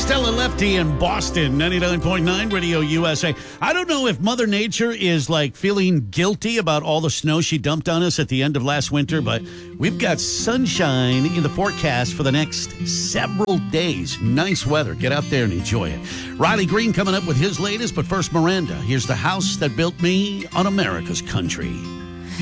Stella Lefty in Boston, 99.9 Radio USA. I don't know if Mother Nature is like feeling guilty about all the snow she dumped on us at the end of last winter, but we've got sunshine in the forecast for the next several days. Nice weather. Get out there and enjoy it. Riley Green coming up with his latest, but first Miranda. Here's The House That Built Me on America's Country.